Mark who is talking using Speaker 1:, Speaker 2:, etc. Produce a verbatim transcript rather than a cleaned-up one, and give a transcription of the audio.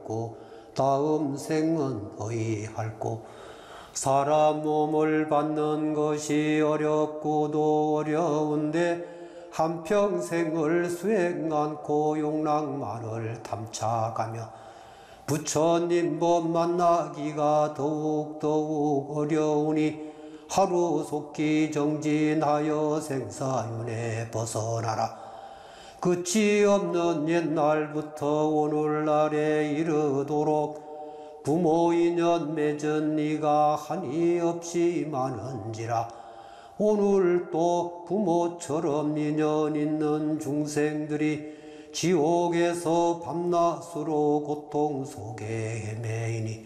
Speaker 1: 없고 다음 생은 어이할꼬. 사람 몸을 받는 것이 어렵고도 어려운데 한평생을 수행 않고 용락만을 탐착하며 부처님 법 만나기가 더욱더욱 어려우니 하루 속기 정진하여 생사윤회 벗어나라. 끝이 없는 옛날부터 오늘날에 이르도록 부모 인연 맺은 이가 한이 없이 많은지라. 오늘 또 부모처럼 인연 있는 중생들이 지옥에서 밤낮으로 고통 속에 헤매이니